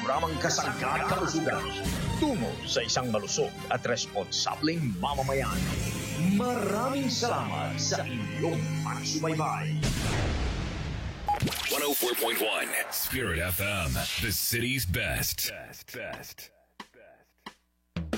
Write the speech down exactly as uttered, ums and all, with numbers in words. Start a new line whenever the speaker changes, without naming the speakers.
Programang Kasangkat Kalusugan tungo sa isang malusog at responsableng mamamayan. Maraming salamat sa inyong pagsubaybay.
one oh four point one Spirit F M, the city's best. Best, best.